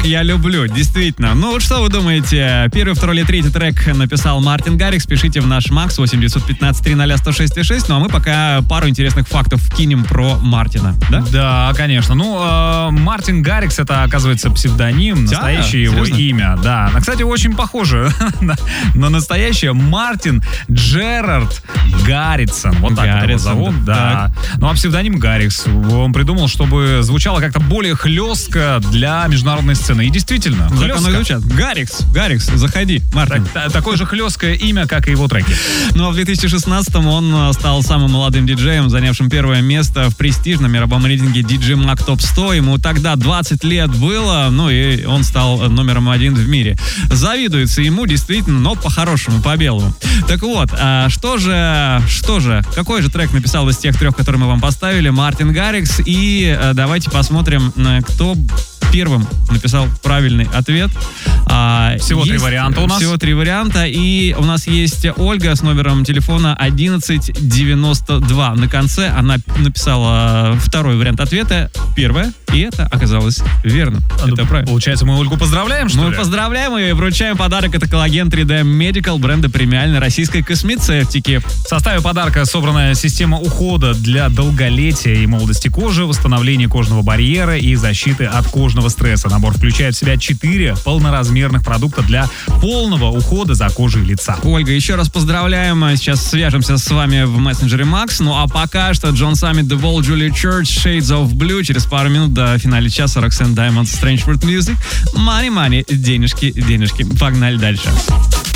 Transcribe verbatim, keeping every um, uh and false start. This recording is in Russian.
я люблю, действительно. Ну вот что вы думаете? Первый, второй или третий трек написал Мартин Гаррикс. Пишите в наш Макс восемь девятьсот пятнадцать три ноль сто шесть шесть. Ну а мы пока пару интересных фактов кинем про Мартина, да? Да, конечно. Ну, э, Мартин Гаррикс — это, оказывается, псевдоним, настоящее его Серьезно? имя. Да. Но, кстати, очень похоже на, на настоящее. Мартин Джерард Гарритсон. Вот так его Гарритсон, зовут. Да. Ну, а псевдоним Гаррикс он придумал, чтобы звучало как-то более хлестко для международной сцены. И действительно, Так хлестко. оно и звучит. Гаррикс, Гаррикс, заходи, Мартин. Так- такое же хлесткое имя, как и его треки. Ну а в две тысячи шестнадцатом он стал самым молодым диджеем, занявшим первое место в престижном мировом рейтинге ди джей Mag Top сто. Ему тогда двадцать лет было, ну и он стал номером один в мире. Завидуется ему действительно, но по-хорошему, по-белому. Так вот, а что же, что же, какой же трек написал из тех трех, которые мы вам поставили, Мартин Гаррикс? И а, давайте посмотрим, а, кто первым написал правильный ответ. А, Всего три есть- варианта у нас. Всего три варианта. И у нас есть Ольга с номером телефона одиннадцать девяносто два. На конце она написала второй вариант ответа, первое, и это оказалось верным. Это правильно. Получается, мы Ольгу поздравляем, что Мы ли? поздравляем ее и вручаем подарок. Это коллаген три дэ Medical бренда премиальной российской космецевтики. В составе подарка собрана система ухода для долголетия и молодости кожи, восстановления кожного барьера и защиты от кожного стресса. Набор включает в себя четыре полноразмерных продукта для полного ухода за кожей лица. Ольга, еще раз поздравляем. Сейчас свяжемся с вами в мессенджере Макс. Ну а пока что Джон Саммит, The Wall, Julia Church, Shades of Blue. Через пару минут до финала часа Roxanne Diamond, Strange World Music. Money, money, денежки, денежки. Погнали дальше.